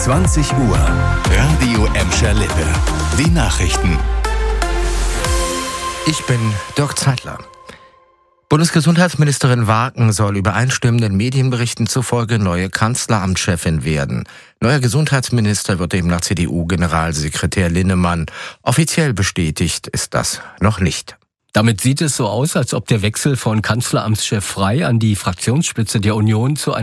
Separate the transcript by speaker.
Speaker 1: 20 Uhr. Radio Emscher Lippe. Die Nachrichten.
Speaker 2: Ich bin Dirk Zeitler. Bundesgesundheitsministerin Waaken soll übereinstimmenden Medienberichten zufolge neue Kanzleramtschefin werden. Neuer Gesundheitsminister wird demnach CDU-Generalsekretär Linnemann. Offiziell bestätigt ist das noch nicht.
Speaker 3: Damit sieht es so aus, als ob der Wechsel von Kanzleramtschef Frey an die Fraktionsspitze der Union zu